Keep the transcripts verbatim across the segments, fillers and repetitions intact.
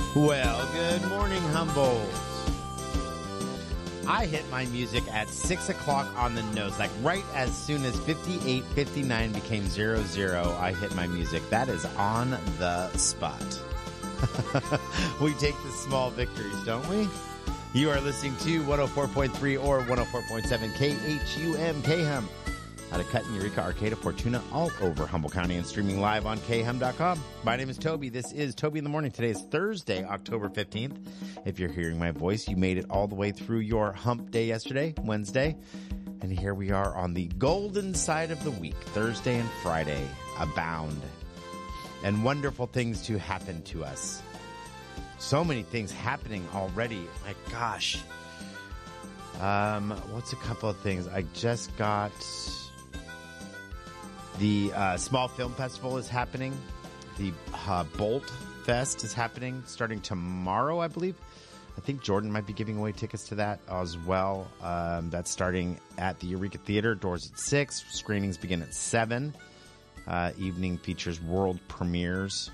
Well, good morning, Humboldt. I hit my music at six o'clock on the nose. Like right as soon as fifty-eight fifty-nine became zero zero, I hit my music. That is on the spot. We take the small victories, don't we? You are listening to one oh four point three or one oh four point seven K H U M K H U M. Out of Cutton, Eureka, Arcata, Fortuna, all over Humboldt County and streaming live on K H U M dot com. My name is Toby. This is Toby in the Morning. Today is Thursday, October fifteenth. If you're hearing my voice, you made it all the way through your hump day yesterday, Wednesday. And here we are on the golden side of the week. Thursday and Friday abound. And wonderful things to happen to us. So many things happening already. My gosh. Um, what's a couple of things? I just got... The uh, Small Film Festival is happening. The uh, Bolt Fest is happening starting tomorrow, I believe. I think Jordan might be giving away tickets to that as well. Um, that's starting at the Eureka Theater. Doors at six. Screenings begin at seven. Uh, evening features world premieres.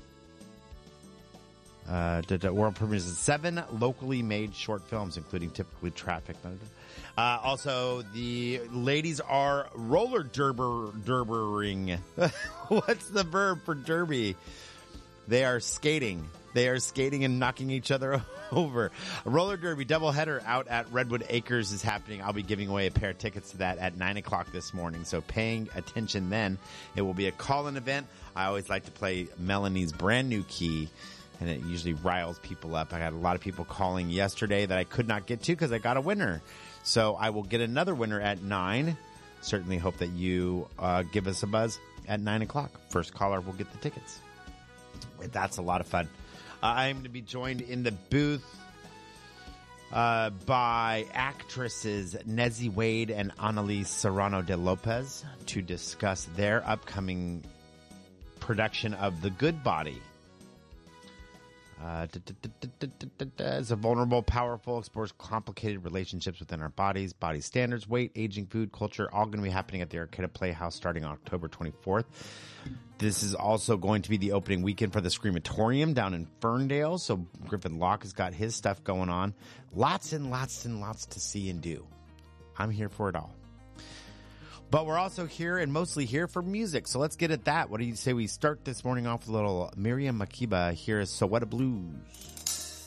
Uh, world premieres at seven locally made short films, including Typically Traffic. Uh, also, the ladies are roller derber, derbering. What's the verb for derby? They are skating. They are skating and knocking each other over. A roller derby doubleheader out at Redwood Acres is happening. I'll be giving away a pair of tickets to that at nine o'clock this morning. So paying attention then. It will be a call-in event. I always like to play Melanie's brand new key. And it usually riles people up. I had a lot of people calling yesterday that I could not get to because I got a winner. So I will get another winner at nine. Certainly hope that you uh, give us a buzz at nine o'clock. First caller will get the tickets. That's a lot of fun. Uh, I'm going to be joined in the booth uh, by actresses Nezzy Wade and Annalise Serrano de Lopez to discuss their upcoming production of The Good Body. Uh, da, da, da, da, da, da, da. It's a vulnerable, powerful, explores complicated relationships within our bodies, body standards, weight, aging, food, culture, all going to be happening at the Arcata Playhouse starting October twenty-fourth. This is also going to be the opening weekend for the Screamatorium down in Ferndale, so Griffin Locke has got his stuff going on. Lots and lots and lots to see and do. I'm here for it all. But we're also here and mostly here for music. So let's get at that. What do you say we start this morning off with a little Miriam Makeba? Here is So What a Blues.